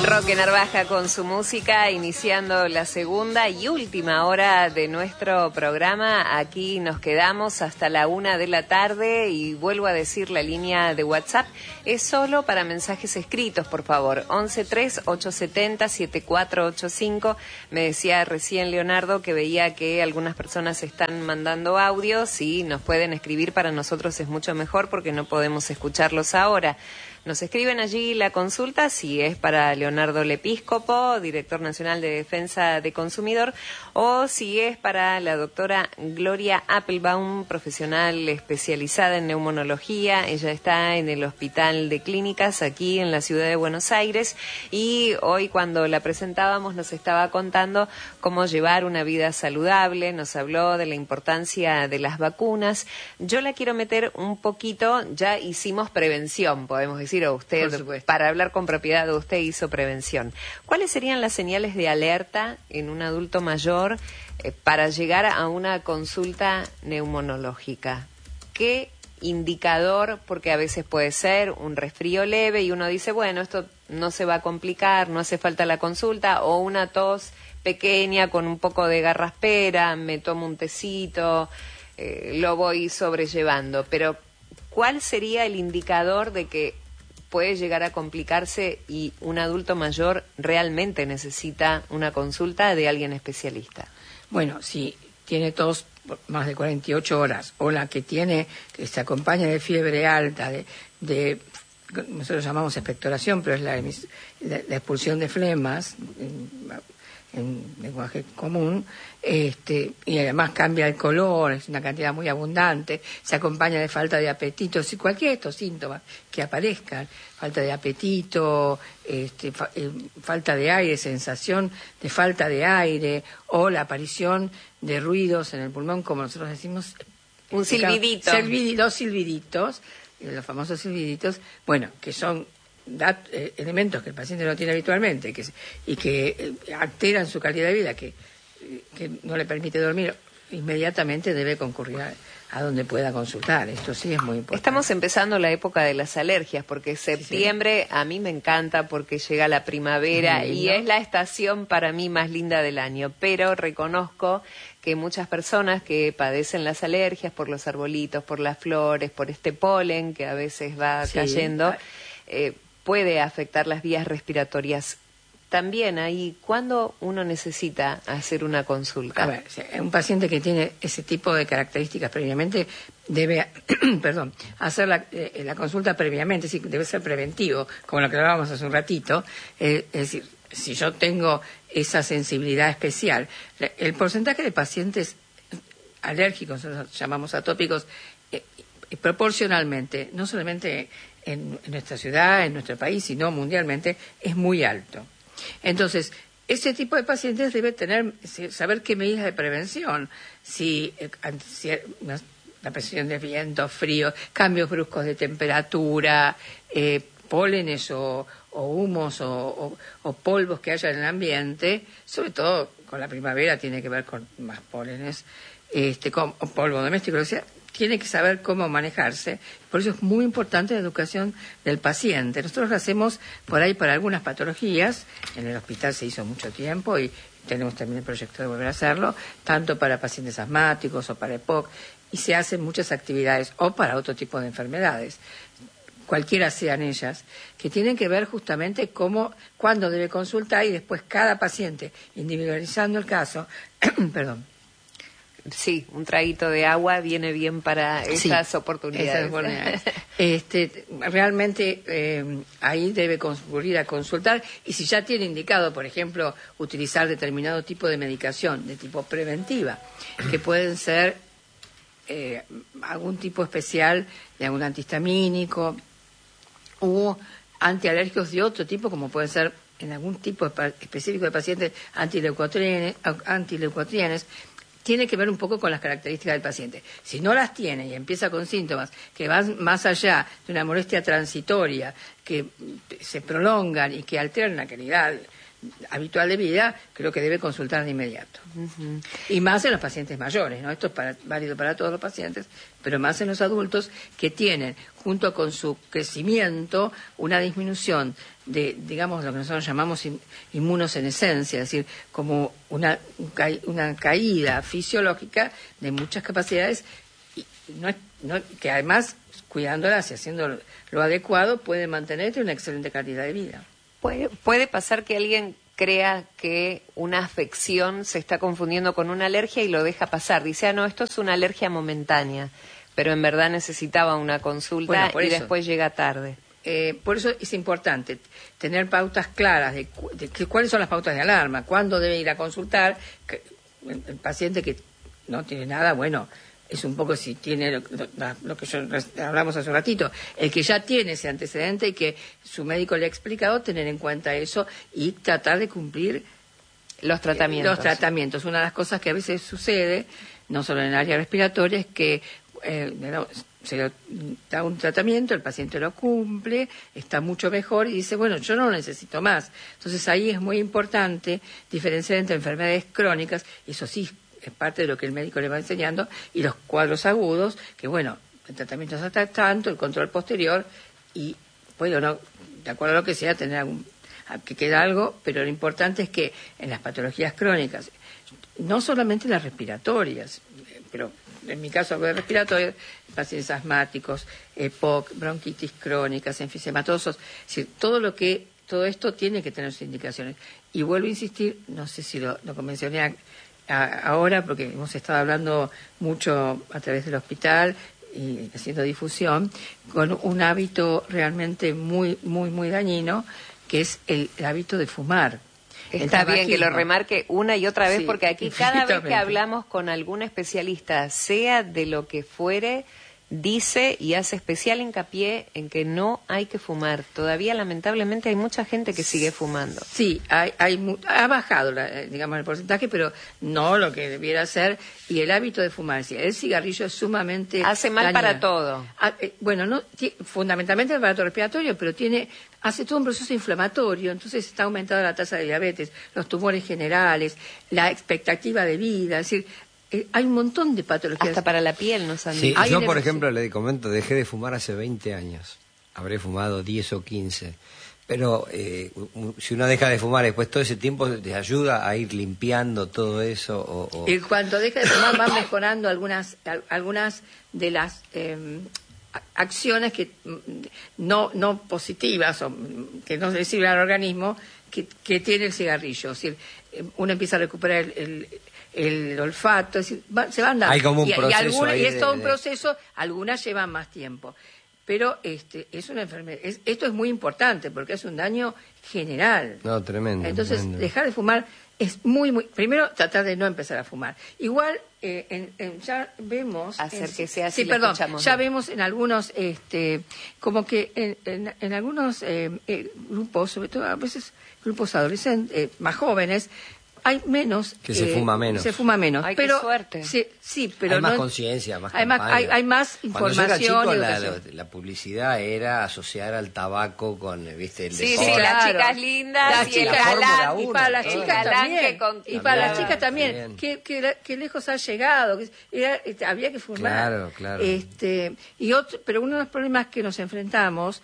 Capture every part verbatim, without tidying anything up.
Roque Narvaja con su música, iniciando la segunda y última hora de nuestro programa. Aquí nos quedamos hasta la una de la tarde y vuelvo a decir la línea de WhatsApp. Es solo para mensajes escritos, por favor. once tres ocho siete cero siete cuatro ocho cinco. Me decía recién Leonardo que veía que algunas personas están mandando audios y nos pueden escribir. Para nosotros es mucho mejor porque no podemos escucharlos ahora. Nos escriben allí la consulta, si es para Leonardo Lepíscopo, director nacional de Defensa de Consumidor, o si es para la doctora Gloria Appelbaum, profesional especializada en neumonología. Ella está en el Hospital de Clínicas aquí en la ciudad de Buenos Aires y hoy cuando la presentábamos nos estaba contando cómo llevar una vida saludable, nos habló de la importancia de las vacunas. Yo la quiero meter un poquito, ya hicimos prevención, podemos decir, o usted, para hablar con propiedad, usted hizo prevención. ¿Cuáles serían las señales de alerta en un adulto mayor eh, para llegar a una consulta neumonológica? ¿Qué indicador? Porque a veces puede ser un resfrío leve y uno dice, bueno, esto no se va a complicar, no hace falta la consulta, o una tos pequeña con un poco de garraspera, me tomo un tecito, eh, lo voy sobrellevando. Pero, ¿cuál sería el indicador de que puede llegar a complicarse y un adulto mayor realmente necesita una consulta de alguien especialista? Bueno, si tiene tos más de cuarenta y ocho horas, o la que tiene, que se acompaña de fiebre alta, de, de nosotros llamamos expectoración, pero es la, la, la expulsión de flemas, en, en lenguaje común, este, y además cambia el color, es una cantidad muy abundante, se acompaña de falta de apetito, si cualquiera de estos síntomas que aparezcan, falta de apetito, este, fa, eh, falta de aire, sensación de falta de aire, o la aparición de ruidos en el pulmón, como nosotros decimos, un silbidito, silbiditos, silbiditos, los famosos silbiditos, bueno, que son Dat, eh, elementos que el paciente no tiene habitualmente que, y que eh, alteran su calidad de vida, que, que no le permite dormir, inmediatamente debe concurrir a, a donde pueda consultar. Esto sí es muy importante. Estamos empezando la época de las alergias, porque septiembre sí, sí. A mí me encanta porque llega la primavera y es la estación para mí más linda del año, pero reconozco que muchas personas que padecen las alergias por los arbolitos, por las flores, por este polen que a veces va sí. cayendo, eh, puede afectar las vías respiratorias. También ahí, ¿cuándo uno necesita hacer una consulta? A ver, un paciente que tiene ese tipo de características previamente debe, perdón, hacer la, eh, la consulta previamente, sí, debe ser preventivo, como lo que hablábamos hace un ratito. Eh, es decir, si yo tengo esa sensibilidad especial, el porcentaje de pacientes alérgicos, nosotros llamamos atópicos, eh, proporcionalmente, no solamente en, en nuestra ciudad, en nuestro país, sino mundialmente, es muy alto. Entonces, ese tipo de pacientes debe tener, saber qué medidas de prevención, si, si la presión de viento, frío, cambios bruscos de temperatura, eh, pólenes o, o humos o, o, o polvos que haya en el ambiente, sobre todo con la primavera tiene que ver con más pólenes, este, con o polvo doméstico, o sea, tiene que saber cómo manejarse. Por eso es muy importante la educación del paciente. Nosotros lo hacemos por ahí para algunas patologías. En el hospital se hizo mucho tiempo y tenemos también el proyecto de volver a hacerlo, tanto para pacientes asmáticos o para E P O C, y se hacen muchas actividades, o para otro tipo de enfermedades, cualquiera sean ellas, que tienen que ver justamente cómo, cuándo debe consultar, y después cada paciente, individualizando el caso, perdón, sí, un traguito de agua viene bien para esas sí, oportunidades. Esas oportunidades. este, realmente eh, ahí debe concurrir a consultar, y si ya tiene indicado, por ejemplo, utilizar determinado tipo de medicación de tipo preventiva, que pueden ser eh, algún tipo especial de algún antihistamínico u antialérgicos de otro tipo, como pueden ser en algún tipo específico de pacientes antileucotrienes, antileucotrienes, tiene que ver un poco con las características del paciente. Si no las tiene y empieza con síntomas que van más allá de una molestia transitoria, que se prolongan y que alteran la calidad habitual de vida, creo que debe consultar de inmediato. Uh-huh. Y más en los pacientes mayores, ¿no? Esto es para, válido para todos los pacientes, pero más en los adultos que tienen, junto con su crecimiento, una disminución de, digamos, lo que nosotros llamamos in, inmunosenescencia, es decir, como una, una caída fisiológica de muchas capacidades, y no, no, que además, cuidándolas y haciendo lo adecuado, pueden mantenerte una excelente calidad de vida. ¿Puede, puede pasar que alguien crea que una afección se está confundiendo con una alergia y lo deja pasar? Dice, ah, no, esto es una alergia momentánea, pero en verdad necesitaba una consulta bueno, y eso, después llega tarde. Eh, por eso es importante tener pautas claras de, de, de cuáles son las pautas de alarma, cuándo debe ir a consultar. Que, el paciente que no tiene nada, bueno, es un poco si tiene lo, lo, lo que yo, hablamos hace un ratito, el que ya tiene ese antecedente y que su médico le ha explicado, tener en cuenta eso y tratar de cumplir los tratamientos. Eh, los tratamientos. Una de las cosas que a veces sucede, no solo en el área respiratoria, es que eh, se le da un tratamiento, el paciente lo cumple, está mucho mejor y dice, bueno, yo no lo necesito más. Entonces ahí es muy importante diferenciar entre enfermedades crónicas, eso sí, es parte de lo que el médico le va enseñando, y los cuadros agudos, que bueno, el tratamiento es hasta tanto, el control posterior, y puede o no, de acuerdo a lo que sea, tener algún, que queda algo, pero lo importante es que en las patologías crónicas, no solamente las respiratorias, pero en mi caso de respiratorias, pacientes asmáticos, E P O C, bronquitis crónicas, enfisematosos, es decir, todo lo que, todo esto tiene que tener sus indicaciones. Y vuelvo a insistir, no sé si lo, lo mencioné ahora, porque hemos estado hablando mucho a través del hospital y haciendo difusión, con un hábito realmente muy, muy, muy dañino, que es el, el hábito de fumar. Está bien que lo remarque una y otra vez, sí, porque aquí cada vez que hablamos con algún especialista, sea de lo que fuere, dice y hace especial hincapié en que no hay que fumar. Todavía, lamentablemente, hay mucha gente que sigue fumando. Sí, hay, hay ha bajado, la, digamos, el porcentaje, pero no lo que debiera ser. Y el hábito de fumar, sí, el cigarrillo es sumamente hace mal dañino. Para todo. Ah, eh, bueno, no, t- fundamentalmente el aparato respiratorio, pero tiene hace todo un proceso inflamatorio, entonces está aumentada la tasa de diabetes, los tumores generales, la expectativa de vida, es decir, Eh, hay un montón de patologías. Hasta para la piel nos han dicho. Sí, yo, por ejemplo, le comento, dejé de fumar hace veinte años. Habré fumado diez o quince. Pero eh, si uno deja de fumar después todo ese tiempo, ¿te ayuda a ir limpiando todo eso? O, o... Y cuando deja de fumar van mejorando algunas, algunas de las eh, acciones que no, no positivas o que no le sirven al organismo que, que tiene el cigarrillo. Es decir, uno empieza a recuperar el... el el olfato, es decir, va, se van dando. Hay como un y, proceso y, alguna, ahí y es todo de, un proceso, algunas llevan más tiempo. Pero este es una enfermedad, es, esto es muy importante porque es un daño general. No, tremendo. Entonces, tremendo. dejar de fumar es muy, muy... Primero, tratar de no empezar a fumar. Igual, eh, en, en, ya vemos... Hacer en, que sea así. Sí, perdón, ya vemos en algunos, este, como que en, en, en algunos eh, eh, grupos, sobre todo a veces grupos adolescentes, eh, más jóvenes, hay menos que se eh, fuma menos se fuma menos. Ay, pero qué suerte. Sí, sí, pero hay más no, conciencia, más hay más, hay, hay más información. Cuando yo era chico, y la, la publicidad era asociar al tabaco con, viste, el sí, deporte. sí, las chicas lindas, las y chicas, el galán, y para las chicas también, con, y para las chicas también, que, que, que lejos ha llegado, que era, este, había que fumar. Claro, claro. Este, y otro, pero uno de los problemas que nos enfrentamos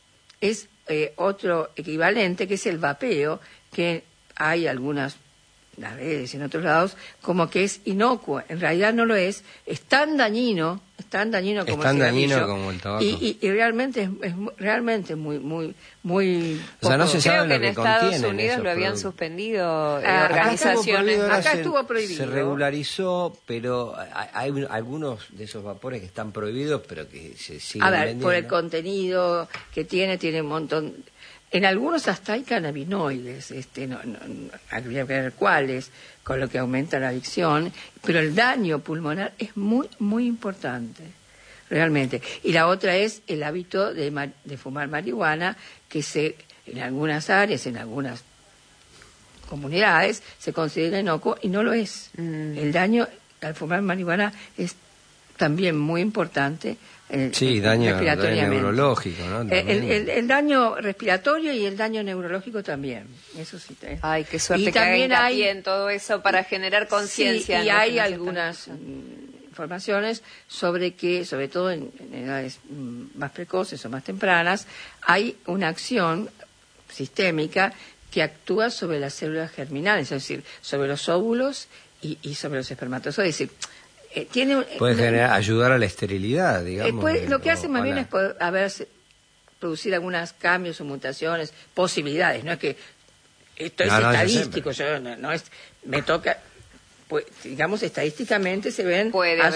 es eh, otro equivalente, que es el vapeo, que hay algunas las redes y en otros lados, como que es inocuo. En realidad no lo es. Es tan dañino, es tan dañino como es tan el dañino como el tabaco. Y, y, y realmente es, es realmente muy, muy, muy... O sea, no se sabe Creo que lo que en Estados contienen Unidos esos lo habían productos. suspendido eh, Ah, organizaciones. acá Acá estuvo se, prohibido. Se regularizó, pero hay, hay algunos de esos vapores que están prohibidos, pero que se siguen A ver, vendiendo. por el contenido que tiene, tiene un montón... En algunos hasta hay cannabinoides, este, no, no, no, habría que ver cuáles, con lo que aumenta la adicción, pero el daño pulmonar es muy, muy importante, realmente. Y la otra es el hábito de, de fumar marihuana, que se, en algunas áreas, en algunas comunidades, se considera inocuo y no lo es. Mm. El daño al fumar marihuana es también muy importante. El, sí, el, daño, daño respiratoriamente. neurológico, ¿no? El, el, el daño respiratorio y el daño neurológico también. Eso sí. Es. Ay, qué suerte y que también haga hay en todo eso para generar conciencia. Sí, y ¿no? hay algunas informaciones sobre que, sobre todo en, en edades más precoces o más tempranas, hay una acción sistémica que actúa sobre las células germinales, es decir, sobre los óvulos y, y sobre los espermatozoides. Es decir, eh, tiene, puede eh, generar, ayudar a la esterilidad, digamos. Eh, puede, lo que hace o, más o bien la... es poder, a ver, producir algunos cambios o mutaciones, posibilidades. No es que esto es no, no, estadístico, yo, no, no es, me toca. Pues, digamos, estadísticamente se ven puede haber